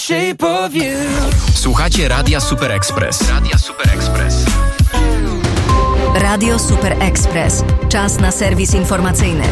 Shape of you. Słuchacie Radia Super Express. Radio Super Express. Czas na serwis informacyjny.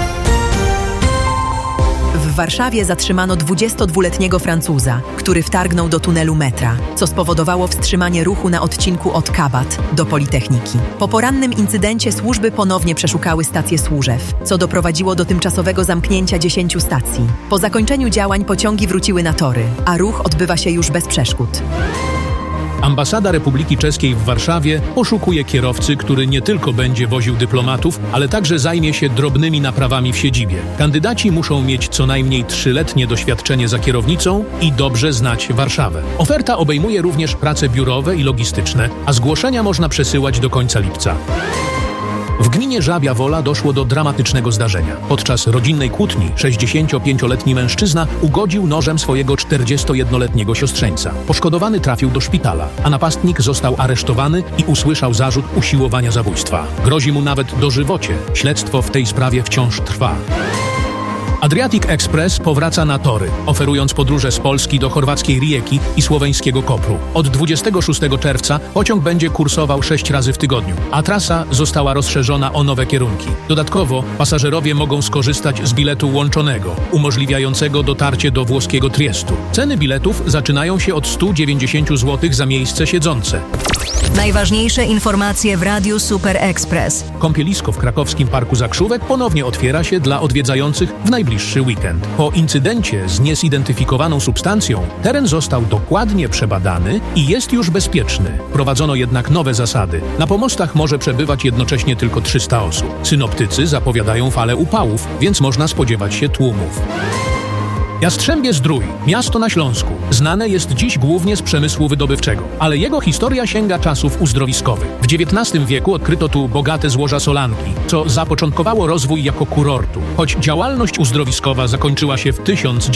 W Warszawie zatrzymano 22-letniego Francuza, który wtargnął do tunelu metra, co spowodowało wstrzymanie ruchu na odcinku od Kabat do Politechniki. Po porannym incydencie służby ponownie przeszukały stację Służew, co doprowadziło do tymczasowego zamknięcia 10 stacji. Po zakończeniu działań pociągi wróciły na tory, a ruch odbywa się już bez przeszkód. Ambasada Republiki Czeskiej w Warszawie poszukuje kierowcy, który nie tylko będzie woził dyplomatów, ale także zajmie się drobnymi naprawami w siedzibie. Kandydaci muszą mieć co najmniej 3-letnie doświadczenie za kierownicą i dobrze znać Warszawę. Oferta obejmuje również prace biurowe i logistyczne, a zgłoszenia można przesyłać do końca lipca. W gminie Żabia Wola doszło do dramatycznego zdarzenia. Podczas rodzinnej kłótni 65-letni mężczyzna ugodził nożem swojego 41-letniego siostrzeńca. Poszkodowany trafił do szpitala, a napastnik został aresztowany i usłyszał zarzut usiłowania zabójstwa. Grozi mu nawet dożywocie. Śledztwo w tej sprawie wciąż trwa. Adriatic Express powraca na tory, oferując podróże z Polski do chorwackiej Rijeki i słoweńskiego Kopru. Od 26 czerwca pociąg będzie kursował 6 razy w tygodniu, a trasa została rozszerzona o nowe kierunki. Dodatkowo pasażerowie mogą skorzystać z biletu łączonego, umożliwiającego dotarcie do włoskiego Triestu. Ceny biletów zaczynają się od 190 zł za miejsce siedzące. Najważniejsze informacje w Radiu Super Express. Kąpielisko w krakowskim Parku Zakrzówek ponownie otwiera się dla odwiedzających w najbliższy weekend. Po incydencie z niezidentyfikowaną substancją teren został dokładnie przebadany i jest już bezpieczny. Wprowadzono jednak nowe zasady. Na pomostach może przebywać jednocześnie tylko 300 osób. Synoptycy zapowiadają falę upałów, więc można spodziewać się tłumów. Jastrzębie-Zdrój, miasto na Śląsku, znane jest dziś głównie z przemysłu wydobywczego, ale jego historia sięga czasów uzdrowiskowych. W XIX wieku odkryto tu bogate złoża solanki, co zapoczątkowało rozwój jako kurortu. Choć działalność uzdrowiskowa zakończyła się w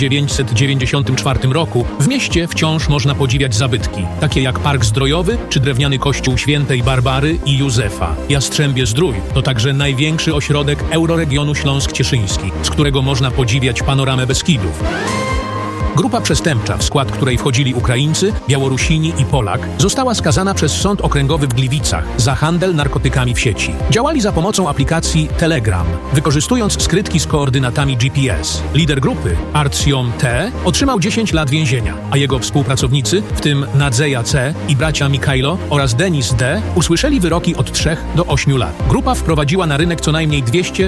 1994 roku, w mieście wciąż można podziwiać zabytki, takie jak Park Zdrojowy czy drewniany kościół Świętej Barbary i Józefa. Jastrzębie-Zdrój to także największy ośrodek euroregionu Śląsk-Cieszyński, z którego można podziwiać panoramę Beskidów. Grupa przestępcza, w skład której wchodzili Ukraińcy, Białorusini i Polak, została skazana przez Sąd Okręgowy w Gliwicach za handel narkotykami w sieci. Działali za pomocą aplikacji Telegram, wykorzystując skrytki z koordynatami GPS. Lider grupy, Artyom T., otrzymał 10 lat więzienia, a jego współpracownicy, w tym Nadzeja C. i bracia Mikhailo oraz Denis D., usłyszeli wyroki od 3 do 8 lat. Grupa wprowadziła na rynek co najmniej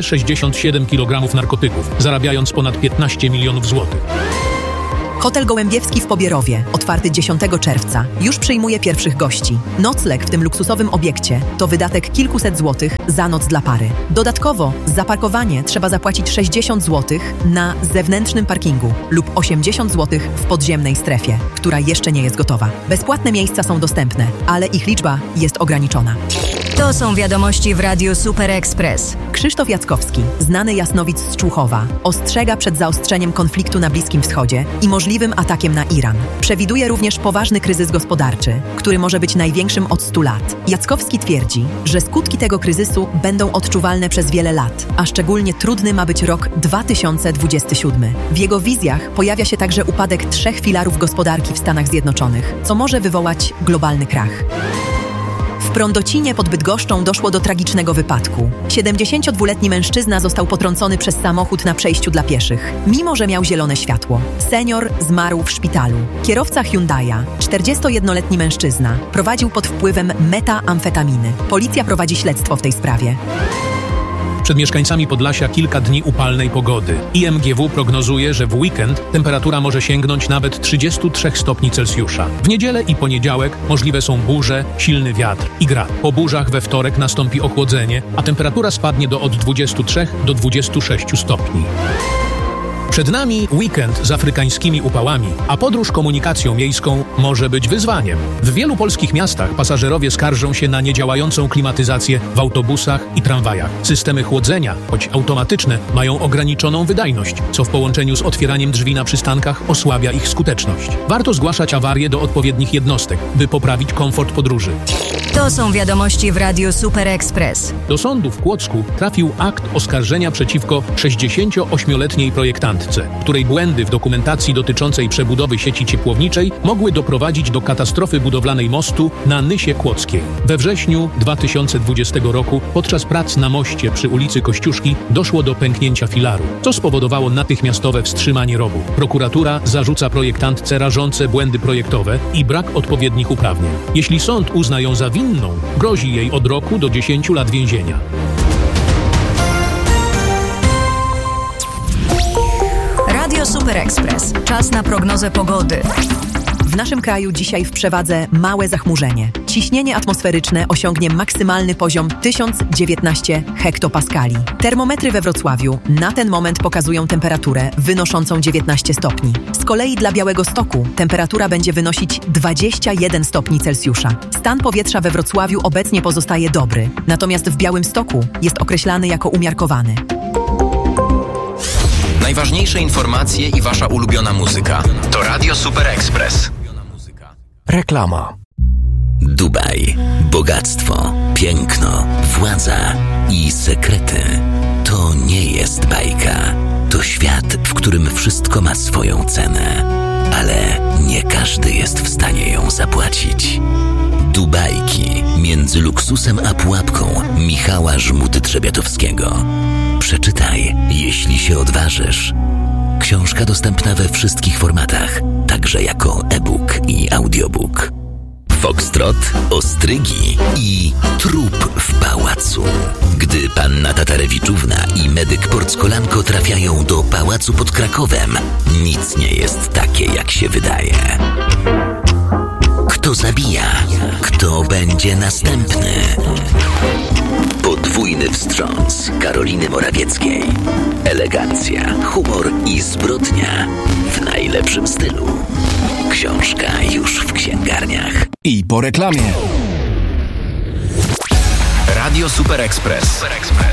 267 kg narkotyków, zarabiając ponad 15 milionów złotych. Hotel Gołębiewski w Pobierowie, otwarty 10 czerwca, już przyjmuje pierwszych gości. Nocleg w tym luksusowym obiekcie to wydatek kilkuset złotych za noc dla pary. Dodatkowo za parkowanie trzeba zapłacić 60 zł na zewnętrznym parkingu lub 80 zł w podziemnej strefie, która jeszcze nie jest gotowa. Bezpłatne miejsca są dostępne, ale ich liczba jest ograniczona. To są wiadomości w Radiu Super Express. Krzysztof Jackowski, znany jasnowic z Człuchowa, ostrzega przed zaostrzeniem konfliktu na Bliskim Wschodzie i możliwym atakiem na Iran. Przewiduje również poważny kryzys gospodarczy, który może być największym od 100 lat. Jackowski twierdzi, że skutki tego kryzysu będą odczuwalne przez wiele lat, a szczególnie trudny ma być rok 2027. W jego wizjach pojawia się także upadek 3 filarów gospodarki w Stanach Zjednoczonych, co może wywołać globalny krach. W Prądocinie pod Bydgoszczą doszło do tragicznego wypadku. 72-letni mężczyzna został potrącony przez samochód na przejściu dla pieszych, mimo że miał zielone światło. Senior zmarł w szpitalu. Kierowca Hyundai'a, 41-letni mężczyzna, prowadził pod wpływem metamfetaminy. Policja prowadzi śledztwo w tej sprawie. Przed mieszkańcami Podlasia kilka dni upalnej pogody. IMGW prognozuje, że w weekend temperatura może sięgnąć nawet 33 stopni Celsjusza. W niedzielę i poniedziałek możliwe są burze, silny wiatr i grad. Po burzach we wtorek nastąpi ochłodzenie, a temperatura spadnie do od 23 do 26 stopni. Przed nami weekend z afrykańskimi upałami, a podróż komunikacją miejską może być wyzwaniem. W wielu polskich miastach pasażerowie skarżą się na niedziałającą klimatyzację w autobusach i tramwajach. Systemy chłodzenia, choć automatyczne, mają ograniczoną wydajność, co w połączeniu z otwieraniem drzwi na przystankach osłabia ich skuteczność. Warto zgłaszać awarie do odpowiednich jednostek, by poprawić komfort podróży. To są wiadomości w Radiu Super Express. Do sądu w Kłodzku trafił akt oskarżenia przeciwko 68-letniej projektantce. zagadce, której błędy w dokumentacji dotyczącej przebudowy sieci ciepłowniczej mogły doprowadzić do katastrofy budowlanej mostu na Nysie Kłodzkiej. We wrześniu 2020 roku podczas prac na moście przy ulicy Kościuszki doszło do pęknięcia filaru, co spowodowało natychmiastowe wstrzymanie rowu. Prokuratura zarzuca projektantce rażące błędy projektowe i brak odpowiednich uprawnień. Jeśli sąd uzna ją za winną, grozi jej od roku do 10 lat więzienia. Radio Super Express. Czas na prognozę pogody. W naszym kraju dzisiaj w przewadze małe zachmurzenie. Ciśnienie atmosferyczne osiągnie maksymalny poziom 1019 hektopaskali. Termometry we Wrocławiu na ten moment pokazują temperaturę wynoszącą 19 stopni. Z kolei dla Białegostoku temperatura będzie wynosić 21 stopni Celsjusza. Stan powietrza we Wrocławiu obecnie pozostaje dobry, natomiast w Białymstoku jest określany jako umiarkowany. Najważniejsze informacje i wasza ulubiona muzyka to Radio Super Express. Reklama. Dubaj. Bogactwo, piękno, władza i sekrety. To nie jest bajka. To świat, w którym wszystko ma swoją cenę. Ale nie każdy jest w stanie ją zapłacić. Dubajki między luksusem a pułapką Michała Żmudy-Trzebiatowskiego. Przeczytaj, jeśli się odważysz. Książka dostępna we wszystkich formatach, także jako e-book i audiobook. Foxtrot, ostrygi i trup w pałacu. Gdy panna Tatarewiczówna i medyk Porckolanko trafiają do pałacu pod Krakowem, nic nie jest takie, jak się wydaje. Kto zabija? Kto będzie następny? Podwójny wstrząs Karoliny Morawieckiej. Elegancja, humor i zbrodnia w najlepszym stylu. Książka już w księgarniach. I po reklamie. Radio Super Express.